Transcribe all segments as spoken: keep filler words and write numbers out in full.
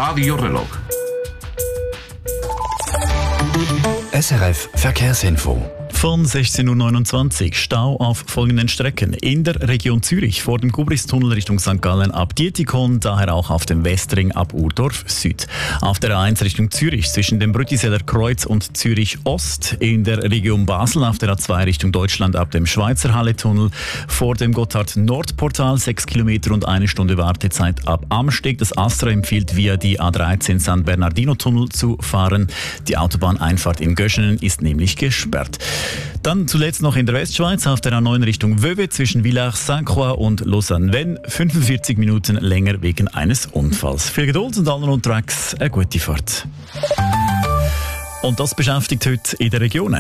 Radiorelog. S R F Verkehrsinfo. Von sechzehn Uhr neunundzwanzig Stau auf folgenden Strecken. In der Region Zürich vor dem Gubristunnel Richtung Sankt Gallen ab Dietikon, daher auch auf dem Westring ab Urdorf Süd. Auf der A eins Richtung Zürich zwischen dem Brüttiseller Kreuz und Zürich Ost. In der Region Basel auf der A zwei Richtung Deutschland ab dem Schweizer Halle-Tunnel. Vor dem Gotthard-Nord-Portal sechs Kilometer und eine Stunde Wartezeit ab Amsteg. Das Astra empfiehlt via die A dreizehn San Bernardino-Tunnel zu fahren. Die Autobahneinfahrt in Göschenen ist nämlich gesperrt. Dann zuletzt noch in der Westschweiz auf der A neun Richtung Vevey zwischen Villars-Saint-Croix und Lausanne-Vennes fünfundvierzig Minuten länger wegen eines Unfalls. Viel Geduld und allen unterwegs eine gute Fahrt. Und das beschäftigt heute in den Regionen.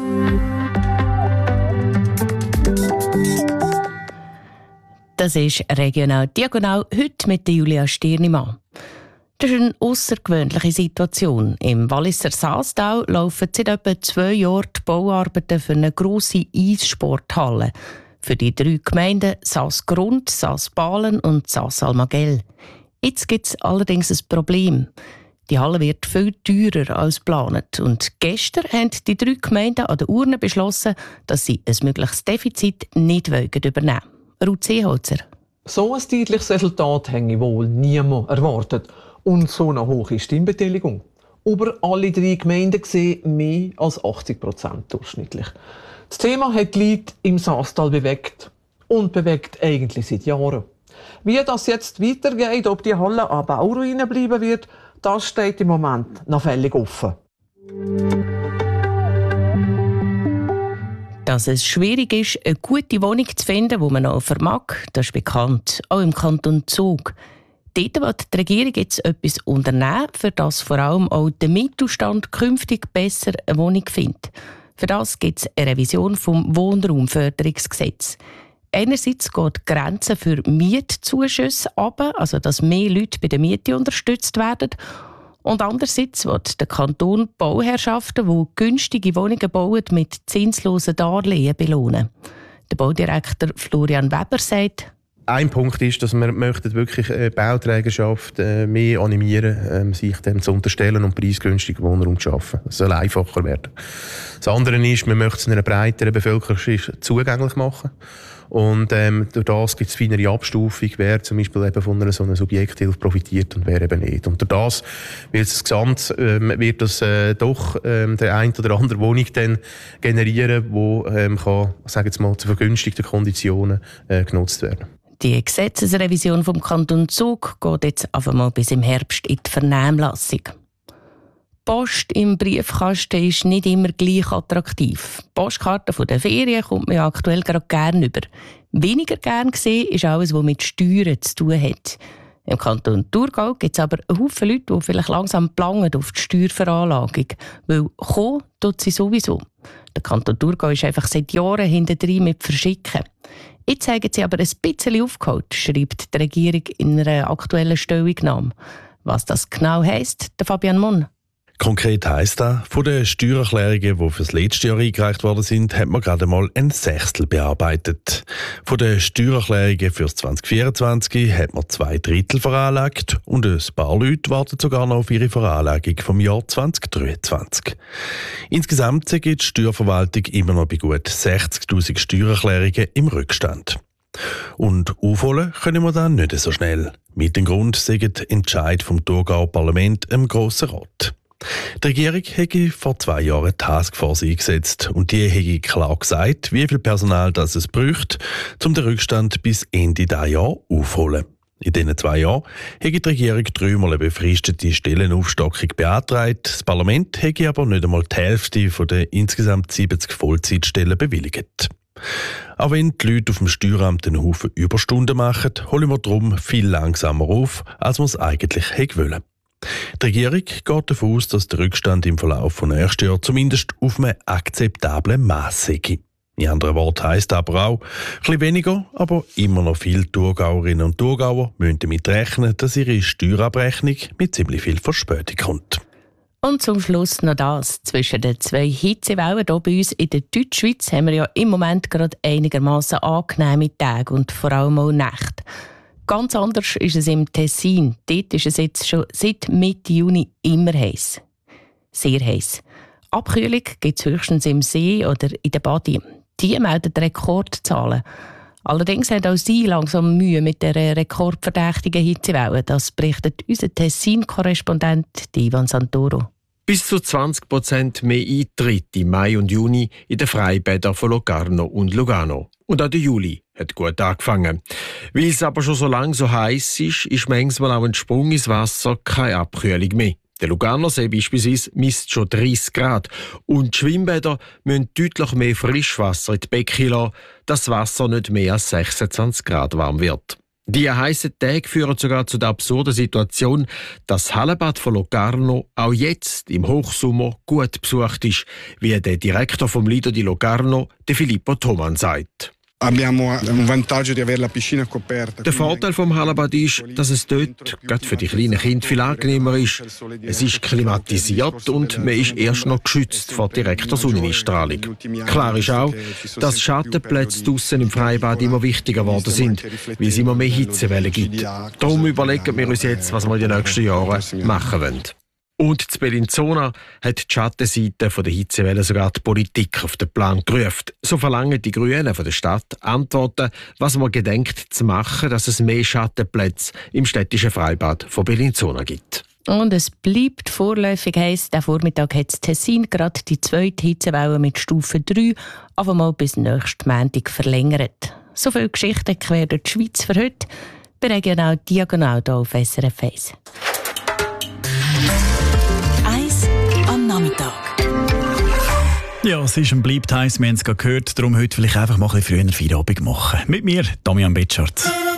Das ist «Regional Diagonal» heute mit Julia Stirnimann. Das ist eine außergewöhnliche Situation. Im Walliser Saastal laufen seit etwa zwei Jahren die Bauarbeiten für eine grosse Eissporthalle. Für die drei Gemeinden Saas-Grund, Saas-Balen und Saas-Almagell. Jetzt gibt es allerdings ein Problem. Die Halle wird viel teurer als geplant. Und gestern haben die drei Gemeinden an der Urne beschlossen, dass sie ein mögliches Defizit nicht übernehmen wollen. Ruth Seeholzer. So ein deutliches Resultat hätte wohl niemand erwartet. Und so eine hohe Stimmbeteiligung. Über alle drei Gemeinden gesehen mehr als achtzig Prozent durchschnittlich. Das Thema hat die Leute im Saastal bewegt. Und bewegt eigentlich seit Jahren. Wie das jetzt weitergeht, ob die Halle an Bauruinen bleiben wird, das steht im Moment noch völlig offen. Dass es schwierig ist, eine gute Wohnung zu finden, die man noch vermag, das ist bekannt, auch im Kanton Zug. Dort will die Regierung jetzt etwas unternehmen, für das vor allem auch der Mittelstand künftig besser eine Wohnung findet. Für das gibt es eine Revision vom Wohnraumförderungsgesetz. Einerseits geht die Grenze für Mietzuschüsse runter, also dass mehr Leute bei der Miete unterstützt werden. Und andererseits wird der Kanton Bauherrschaften, die günstige Wohnungen bauen, mit zinslosen Darlehen belohnen. Der Baudirektor Florian Weber sagt: Ein Punkt ist, dass wir möchten wirklich die Bauträgerschaft mehr animieren, sich dem zu unterstellen und preisgünstigen Wohnraum zu schaffen. Es soll einfacher werden. Das andere ist, wir möchten es einer breiteren Bevölkerungsschicht zugänglich machen. Und ähm, durch das gibt es feinere Abstufung, wer zum Beispiel eben von einer so einer Subjekthilfe profitiert und wer eben nicht. Und durch das wird das Gesamt, ähm, wird das äh, doch ähm, der ein oder andere Wohnung dann generieren, wo ähm, kann, sage jetzt mal, zu vergünstigten Konditionen äh, genutzt werden. Die Gesetzesrevision vom Kanton Zug geht jetzt einfach mal bis im Herbst in die Vernehmlassung. Post im Briefkasten ist nicht immer gleich attraktiv. Postkarten von der Ferien kommt man ja aktuell gerade gerne über. Weniger gern gesehen ist alles, was mit Steuern zu tun hat. Im Kanton Thurgau gibt es aber einen Haufen Leute, die vielleicht langsam planen auf die Steuerveranlagung. Weil kommen tut sie sowieso. Der Kanton Thurgau ist einfach seit Jahren hintendrein mit Verschicken. Jetzt haben sie aber ein bisschen aufgeholt, schreibt die Regierung in einer aktuellen Stellungnahme. Was das genau heisst, der Fabian Mon. Konkret heisst das, von den Steuererklärungen, die für das letzte Jahr eingereicht worden sind, hat man gerade mal ein Sechstel bearbeitet. Von den Steuererklärungen für zwanzig vierundzwanzig hat man zwei Drittel veranlagt und ein paar Leute warten sogar noch auf ihre Veranlagung vom Jahr zwanzig dreiundzwanzig. Insgesamt sind die Steuerverwaltung immer noch bei gut sechzigtausend Steuererklärungen im Rückstand. Und aufholen können wir dann nicht so schnell. Mit dem Grund sagen die Entscheid vom Thurgauer Parlament im Grossen Rat. Die Regierung hätte vor zwei Jahren eine Taskforce eingesetzt und die hätte klar gesagt, wie viel Personal das es bräuchte, um den Rückstand bis Ende dieses Jahr aufzuholen. In diesen zwei Jahren hätte die Regierung dreimal eine befristete Stellenaufstockung beantragt. Das Parlament hätte aber nicht einmal die Hälfte von den insgesamt siebzig Vollzeitstellen bewilligt. Auch wenn die Leute auf dem Steueramt einen Haufen Überstunden machen, holen wir darum viel langsamer auf, als wir es eigentlich hätten wollen. Die Regierung geht davon aus, dass der Rückstand im Verlauf des nächsten Jahres zumindest auf einem akzeptablen Maß sei. In anderen Worten heisst aber auch, ein bisschen weniger, aber immer noch viele Thurgauerinnen und Thurgauer müssen damit rechnen, dass ihre Steuerabrechnung mit ziemlich viel Verspätung kommt. Und zum Schluss noch das. Zwischen den zwei Hitzewellen hier bei uns in der Deutschschweiz haben wir ja im Moment gerade einigermaßen angenehme Tage und vor allem auch Nächte. Ganz anders ist es im Tessin. Dort ist es jetzt schon seit Mitte Juni immer heiß. Sehr heiß. Abkühlung gibt es höchstens im See oder in der Badi. Die melden Rekordzahlen. Allerdings haben auch sie langsam Mühe mit der rekordverdächtigen Hitzewelle. Das berichtet unser Tessin-Korrespondent Ivan Santoro. Bis zu zwanzig Prozent mehr Eintritt im Mai und Juni in den Freibädern von Locarno und Lugano. Und auch der Juli hat gut angefangen. Weil es aber schon so lange so heiß ist, ist manchmal auch ein Sprung ins Wasser keine Abkühlung mehr. Der Luganersee beispielsweise misst schon dreißig Grad. Und die Schwimmbäder müssen deutlich mehr Frischwasser in die Becken lassen, dass das Wasser nicht mehr als sechsundzwanzig Grad warm wird. Die heißen Tage führen sogar zu der absurden Situation, dass das Hallenbad von Locarno auch jetzt im Hochsommer gut besucht ist, wie der Direktor vom Lido di Locarno, der Filippo Thoman, sagt. Der Vorteil vom Hallenbad ist, dass es dort, gerade für die kleinen Kinder, viel angenehmer ist. Es ist klimatisiert und man ist erst noch geschützt vor direkter Sonneneinstrahlung. Klar ist auch, dass Schattenplätze draussen im Freibad immer wichtiger geworden sind, weil es immer mehr Hitzewellen gibt. Darum überlegen wir uns jetzt, was wir in den nächsten Jahren machen wollen. Und in Bellinzona hat die Schattenseite der Hitzewelle sogar die Politik auf den Plan gerufen. So verlangen die Grünen von der Stadt Antworten, was man gedenkt zu machen, dass es mehr Schattenplätze im städtischen Freibad von Bellinzona gibt. Und es bleibt vorläufig heiß. Der Vormittag hat das Tessin gerade die zweite Hitzewelle mit Stufe drei auf einmal bis nächsten Montag verlängert. So viele Geschichten quer durch die Schweiz für heute. Bei Regional Diagonal hier auf S R F eins. Nachmittag. Ja, es ist und bleibt heiß, wir haben es gerade gehört. Darum heute vielleicht einfach mal ein bisschen früher Feierabend machen. Mit mir, Damian Betschart.